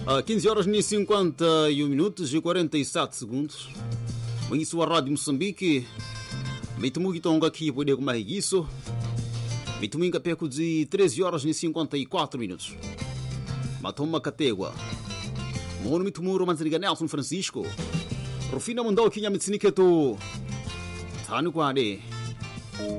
15 horas e 51 minutos e 47 segundos. Isso a Rádio Moçambique. Mitumu tonga aqui pode com mais isso. Mitumu perco de 13 horas e 54 minutos. Matoma Categua. Mono mitumu romanzaniga Nelson Francisco. Rufina mandou aqui a mitsiniketo. Tanu Kwade.